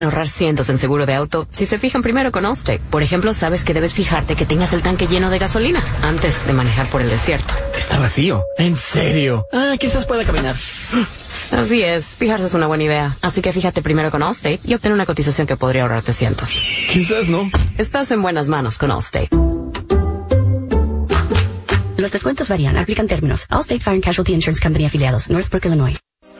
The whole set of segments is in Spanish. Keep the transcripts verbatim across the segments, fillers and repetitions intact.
Ahorrar cientos en seguro de auto si se fijan primero con Allstate. Por ejemplo, sabes que debes fijarte que tengas el tanque lleno de gasolina antes de manejar por el desierto. Está vacío. ¿En serio? Ah, quizás pueda caminar. Así es, fijarse es una buena idea. Así que fíjate primero con Allstate y obtén una cotización que podría ahorrarte cientos. Quizás no. Estás en buenas manos con Allstate. Los descuentos varían, aplican términos. Allstate Fire and Casualty Insurance Company afiliados, Northbrook, Illinois.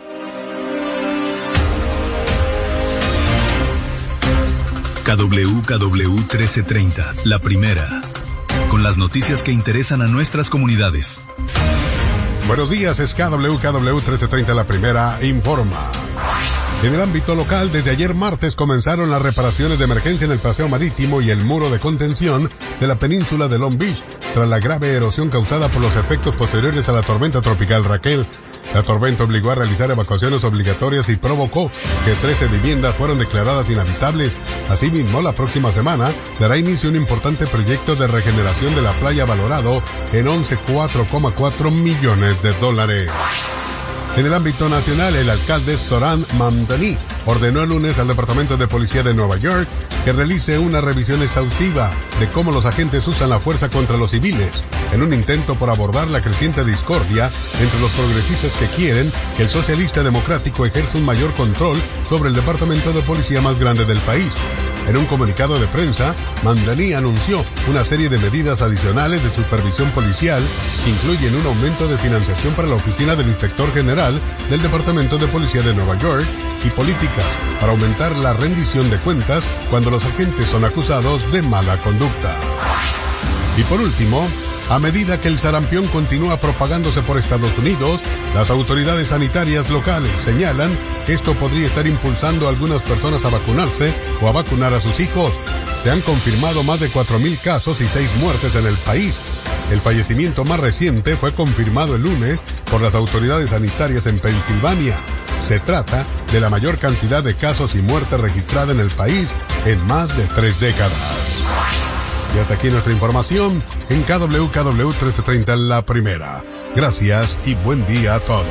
K W K W trece treinta, la primera, con las noticias que interesan a nuestras comunidades. Buenos días, es K W K W trece treinta, la primera, informa. En el ámbito local, desde ayer martes comenzaron las reparaciones de emergencia en el paseo marítimo y el muro de contención de la península de Long Beach, tras la grave erosión causada por los efectos posteriores a la tormenta tropical Raquel. La tormenta obligó a realizar evacuaciones obligatorias y provocó que trece viviendas fueron declaradas inhabitables. Asimismo, la próxima semana dará inicio un importante proyecto de regeneración de la playa valorado en once coma cuatro millones de dólares. En el ámbito nacional, el alcalde Zoran Mamdani ordenó el lunes al Departamento de Policía de Nueva York que realice una revisión exhaustiva de cómo los agentes usan la fuerza contra los civiles, en un intento por abordar la creciente discordia entre los progresistas que quieren que el socialista democrático ejerza un mayor control sobre el Departamento de Policía más grande del país. En un comunicado de prensa, Mamdani anunció una serie de medidas adicionales de supervisión policial que incluyen un aumento de financiación para la oficina del inspector general del Departamento de Policía de Nueva York y políticas para aumentar la rendición de cuentas cuando los agentes son acusados de mala conducta. Y por último, a medida que el sarampión continúa propagándose por Estados Unidos, las autoridades sanitarias locales señalan que esto podría estar impulsando a algunas personas a vacunarse o a vacunar a sus hijos. Se han confirmado más de cuatro mil casos y seis muertes en el país. El fallecimiento más reciente fue confirmado el lunes por las autoridades sanitarias en Pensilvania. Se trata de la mayor cantidad de casos y muertes registrada en el país en más de tres décadas. Y hasta aquí nuestra información en K W K W trece treinta, la primera. Gracias y buen día a todos.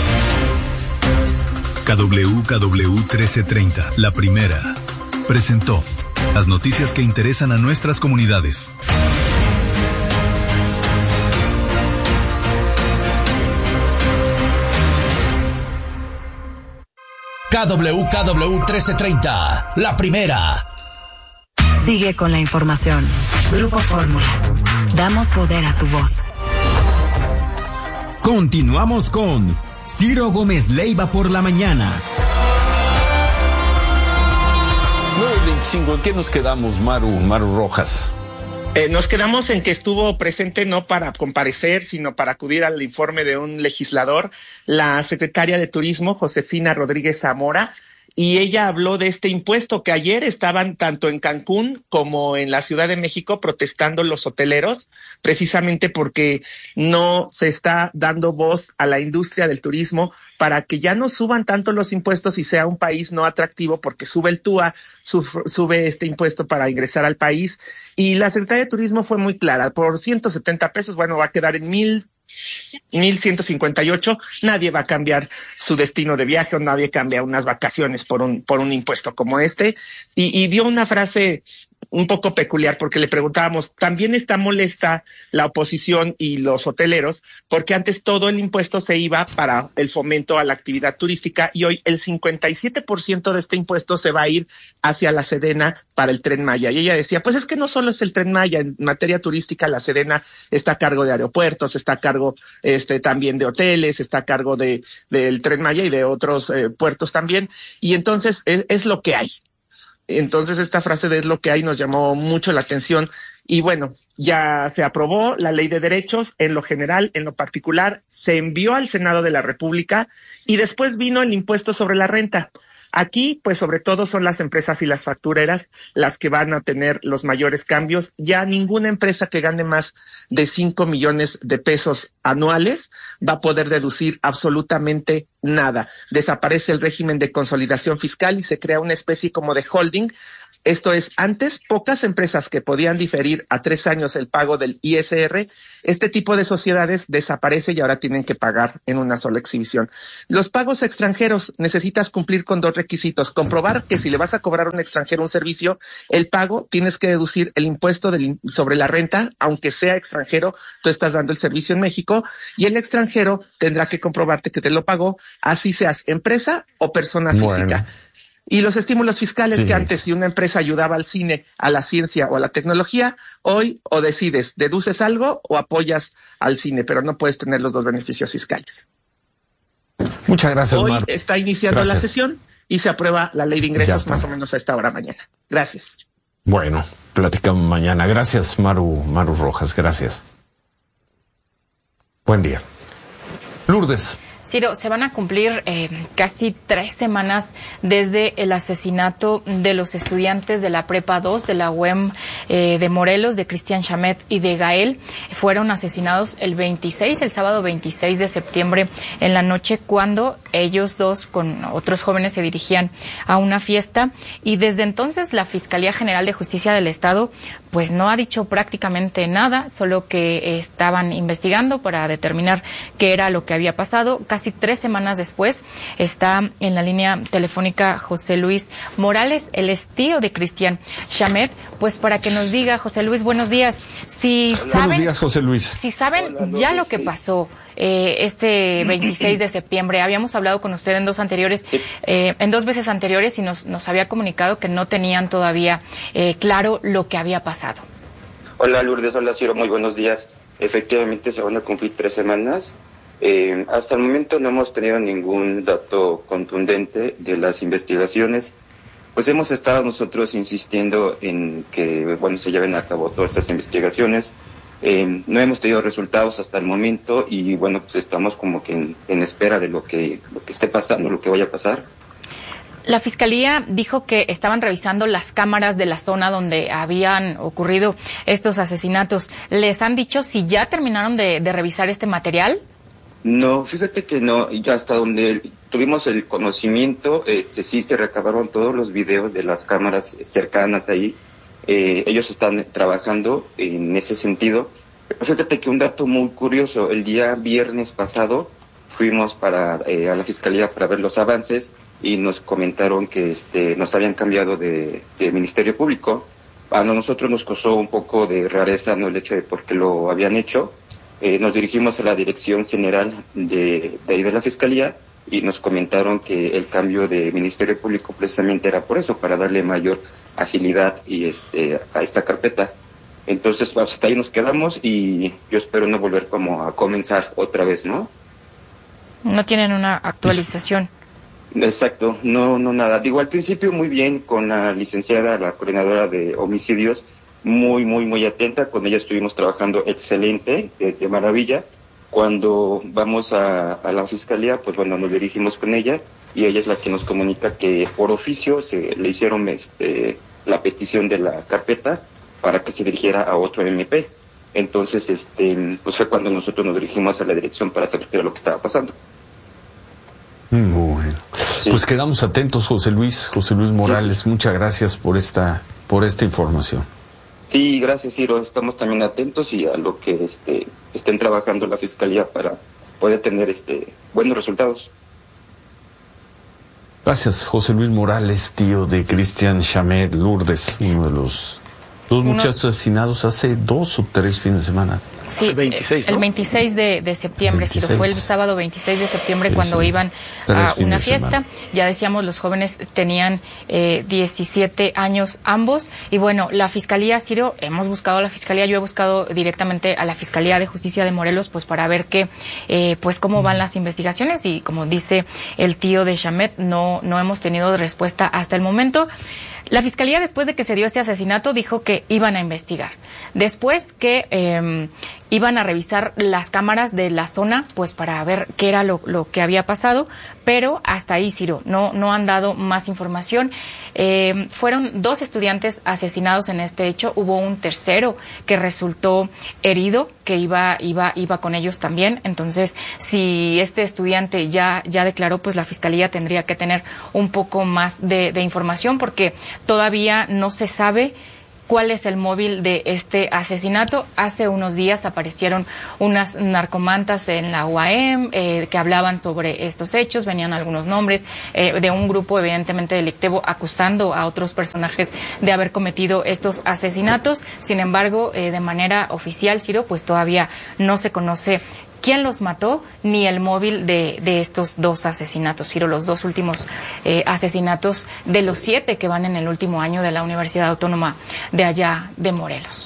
K W K W trece treinta, la primera, presentó las noticias que interesan a nuestras comunidades. K W K W trece treinta, la primera. Sigue con la información. Grupo Fórmula. Damos poder a tu voz. Continuamos con Ciro Gómez Leiva por la mañana. nueve veinticinco, ¿en qué nos quedamos, Maru, Maru Rojas? Eh, nos quedamos en que estuvo presente no para comparecer, sino para acudir al informe de un legislador, la secretaria de Turismo, Josefina Rodríguez Zamora, y ella habló de este impuesto que ayer estaban tanto en Cancún como en la Ciudad de México protestando los hoteleros, precisamente porque no se está dando voz a la industria del turismo para que ya no suban tanto los impuestos y sea un país no atractivo, porque sube el T U A, sube este impuesto para ingresar al país. Y la Secretaría de Turismo fue muy clara, por ciento setenta pesos, bueno, va a quedar en mil mil ciento cincuenta y ocho, nadie va a cambiar su destino de viaje o nadie cambia unas vacaciones por un por un impuesto como este. Y, y dio una frase un poco peculiar porque le preguntábamos, ¿también está molesta la oposición y los hoteleros? Porque antes todo el impuesto se iba para el fomento a la actividad turística y hoy el cincuenta y siete por ciento de este impuesto se va a ir hacia la Sedena para el Tren Maya. Y ella decía, pues es que no solo es el Tren Maya, en materia turística la Sedena está a cargo de aeropuertos, está a cargo este también de hoteles, está a cargo de del Tren Maya y de otros eh, puertos también. Y entonces es, es lo que hay. Entonces esta frase de es lo que hay nos llamó mucho la atención y bueno, ya se aprobó la ley de derechos en lo general, en lo particular, se envió al Senado de la República y después vino el impuesto sobre la renta. Aquí, pues sobre todo son las empresas y las factureras las que van a tener los mayores cambios. Ya ninguna empresa que gane más de cinco millones de pesos anuales va a poder deducir absolutamente nada. Desaparece el régimen de consolidación fiscal y se crea una especie como de holding Esto es, antes pocas empresas que podían diferir a tres años el pago del I S R, este tipo de sociedades desaparece y ahora tienen que pagar en una sola exhibición. Los pagos extranjeros, necesitas cumplir con dos requisitos. Comprobar que si le vas a cobrar a un extranjero un servicio, el pago tienes que deducir el impuesto del, sobre la renta, aunque sea extranjero, tú estás dando el servicio en México, y el extranjero tendrá que comprobarte que te lo pagó, así seas empresa o persona física. Bueno. Y los estímulos fiscales sí. que antes si una empresa ayudaba al cine, a la ciencia o a la tecnología, hoy o decides, deduces algo o apoyas al cine, pero no puedes tener los dos beneficios fiscales. Muchas gracias, Hoy Maru. está iniciando gracias. la sesión y se aprueba la ley de ingresos más o menos a esta hora mañana. Gracias. Bueno, platicamos mañana. Gracias, Maru, Maru Rojas, gracias. Buen día. Lourdes. Ciro, se van a cumplir eh, casi tres semanas desde el asesinato de los estudiantes de la Prepa dos de la U E M eh, de Morelos, de Cristian Chamet y de Gael. Fueron asesinados el veintiséis, el sábado veintiséis de septiembre en la noche, cuando ellos dos con otros jóvenes se dirigían a una fiesta, y desde entonces la Fiscalía General de Justicia del Estado pues no ha dicho prácticamente nada, solo que estaban investigando para determinar qué era lo que había pasado. Casi tres semanas después está en la línea telefónica José Luis Morales, él es tío de Cristian Chamet, pues para que nos diga, José Luis, buenos días. Si saben, buenos días, José Luis. Si saben Hola, ya lo que pasó eh, este veintiséis de septiembre, habíamos hablado con usted en dos anteriores, eh, en dos veces anteriores, y nos, nos había comunicado que no tenían todavía eh, claro lo que había pasado. Hola Lourdes, hola Ciro, muy buenos días. Efectivamente se van a cumplir tres semanas. Eh, hasta el momento no hemos tenido ningún dato contundente de las investigaciones. Pues hemos estado nosotros insistiendo en que, bueno, se lleven a cabo todas estas investigaciones. Eh, no hemos tenido resultados hasta el momento y, bueno, pues estamos como que en, en espera de lo que, lo que esté pasando, lo que vaya a pasar. La Fiscalía dijo que estaban revisando las cámaras de la zona donde habían ocurrido estos asesinatos. ¿Les han dicho si ya terminaron de, de revisar este material? No, fíjate que no, ya hasta donde tuvimos el conocimiento, este sí se recabaron todos los videos de las cámaras cercanas ahí. Eh, ellos están trabajando en ese sentido. Pero fíjate que un dato muy curioso, el día viernes pasado fuimos para eh, a la Fiscalía para ver los avances y nos comentaron que este nos habían cambiado de, de Ministerio Público. A nosotros nos causó un poco de rareza, no el hecho de por qué lo habían hecho. Eh, nos dirigimos a la Dirección General de, de ahí de la Fiscalía y nos comentaron que el cambio de Ministerio Público precisamente era por eso, para darle mayor agilidad y este a esta carpeta. Entonces, pues, hasta ahí nos quedamos y yo espero no volver como a comenzar otra vez, ¿no? No tienen una actualización. Exacto, no, no nada. Digo, al principio muy bien con la licenciada, la coordinadora de homicidios, muy, muy, muy atenta. Con ella estuvimos trabajando excelente, de, de maravilla. Cuando vamos a, a la Fiscalía, pues bueno, nos dirigimos con ella y ella es la que nos comunica que por oficio se le hicieron este, la petición de la carpeta para que se dirigiera a otro M P. Entonces, este, pues fue cuando nosotros nos dirigimos a la dirección para saber qué era lo que estaba pasando. Bueno, sí. Pues quedamos atentos, José Luis, José Luis Morales, sí, sí. Muchas gracias por esta, por esta información. Sí, gracias, Ciro. Estamos también atentos y a lo que este, estén trabajando la Fiscalía para poder tener este buenos resultados. Gracias, José Luis Morales, tío de Cristian Chamet. Lourdes, uno de los dos uno... muchachos asesinados hace dos o tres fines de semana. Sí, el veintiséis, ¿no? El veintiséis de, de septiembre, veintiséis. Ciro, fue el sábado veintiséis de septiembre sí, cuando sí. iban a una fiesta. Ya decíamos, los jóvenes tenían eh, diecisiete años ambos. Y bueno, la Fiscalía, Ciro, hemos buscado a la Fiscalía, yo he buscado directamente a la Fiscalía de Justicia de Morelos, pues para ver qué, eh, pues cómo van las investigaciones. Y como dice el tío de Chamet, no, no hemos tenido respuesta hasta el momento. La Fiscalía, después de que se dio este asesinato, dijo que iban a investigar. Después que eh, iban a revisar las cámaras de la zona, pues para ver qué era lo, lo que había pasado, pero hasta ahí, Ciro, no, no han dado más información. Eh, fueron dos estudiantes asesinados en este hecho, hubo un tercero que resultó herido, que iba, iba, iba con ellos también. Entonces, si este estudiante ya, ya declaró, pues la fiscalía tendría que tener un poco más de, de información, porque todavía no se sabe cuál es el móvil de este asesinato. Hace unos días aparecieron unas narcomantas en la U A M eh, que hablaban sobre estos hechos, venían algunos nombres eh, de un grupo evidentemente delictivo acusando a otros personajes de haber cometido estos asesinatos. Sin embargo, eh, de manera oficial, Ciro, pues todavía no se conoce quién los mató, ni el móvil de, de estos dos asesinatos, Ciro, los dos últimos eh, asesinatos de los siete que van en el último año de la Universidad Autónoma de allá de Morelos.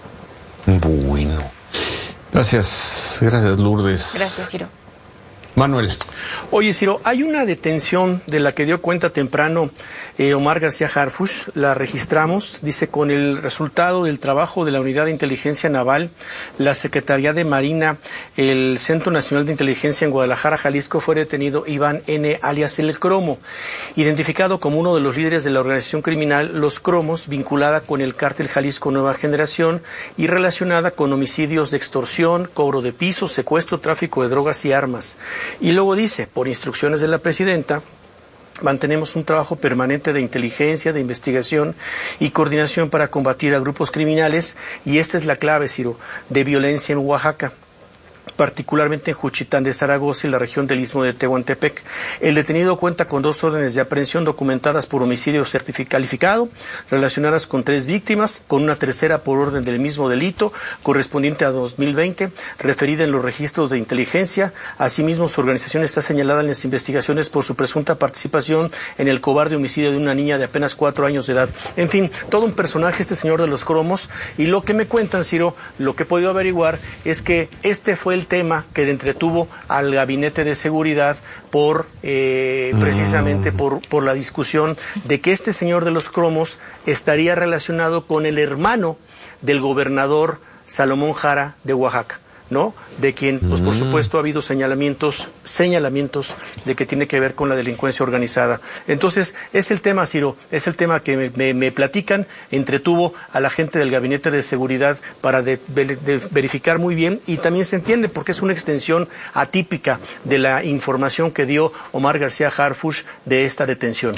Bueno. Gracias, gracias Lourdes. Gracias, Ciro. Manuel. Oye, Ciro, hay una detención de la que dio cuenta temprano eh, Omar García Harfuch, la registramos, dice, con el resultado del trabajo de la Unidad de Inteligencia Naval, la Secretaría de Marina, el Centro Nacional de Inteligencia en Guadalajara, Jalisco, fue detenido Iván N., alias El Cromo, identificado como uno de los líderes de la organización criminal Los Cromos, vinculada con el cártel Jalisco Nueva Generación y relacionada con homicidios de extorsión, cobro de pisos, secuestro, tráfico de drogas y armas. Y luego dice, por instrucciones de la presidenta, mantenemos un trabajo permanente de inteligencia, de investigación y coordinación para combatir a grupos criminales, y esta es la clave, Ciro, de violencia en Oaxaca, particularmente en Juchitán de Zaragoza y la región del Istmo de Tehuantepec. El detenido cuenta con dos órdenes de aprehensión documentadas por homicidio calificado, relacionadas con tres víctimas, con una tercera por orden del mismo delito, correspondiente a dos mil veinte, referida en los registros de inteligencia. Asimismo, su organización está señalada en las investigaciones por su presunta participación en el cobarde homicidio de una niña de apenas cuatro años de edad. En fin, todo un personaje este señor de Los Cromos, y lo que me cuentan, Ciro, lo que he podido averiguar es que este fue el tema que entretuvo al Gabinete de Seguridad por eh, precisamente por, por la discusión de que este señor de Los Cromos estaría relacionado con el hermano del gobernador Salomón Jara de Oaxaca, ¿no? De quien, pues por supuesto, ha habido señalamientos, señalamientos de que tiene que ver con la delincuencia organizada. Entonces, es el tema, Ciro, es el tema que me, me, me platican, entretuvo a la gente del Gabinete de Seguridad para de, de, de verificar muy bien, y también se entiende porque es una extensión atípica de la información que dio Omar García Harfuch de esta detención.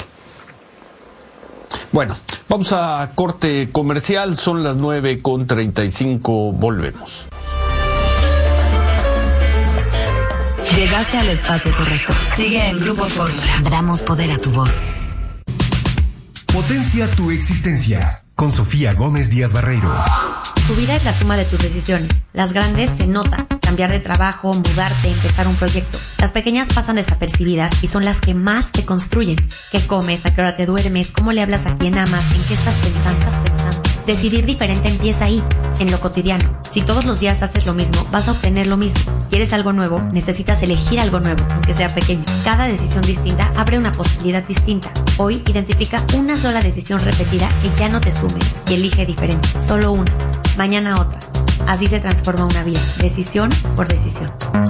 Bueno, vamos a corte comercial, son las nueve con treinta y cinco, volvemos. Llegaste al espacio correcto. Sigue en Grupo Fórmula. Damos poder a tu voz. Potencia tu existencia. Con Sofía Gómez Díaz Barreiro. Tu vida es la suma de tus decisiones. Las grandes se notan. Cambiar de trabajo, mudarte, empezar un proyecto. Las pequeñas pasan desapercibidas y son las que más te construyen. ¿Qué comes? ¿A qué hora te duermes? ¿Cómo le hablas a quien amas? ¿En qué estás pensando? ¿Estás pensando? Decidir diferente empieza ahí, en lo cotidiano. Si todos los días haces lo mismo, vas a obtener lo mismo. ¿Quieres algo nuevo? Necesitas elegir algo nuevo, aunque sea pequeño. Cada decisión distinta abre una posibilidad distinta. Hoy identifica una sola decisión repetida que ya no te sume y elige diferente. Solo una. Mañana otra. Así se transforma una vida, decisión por decisión.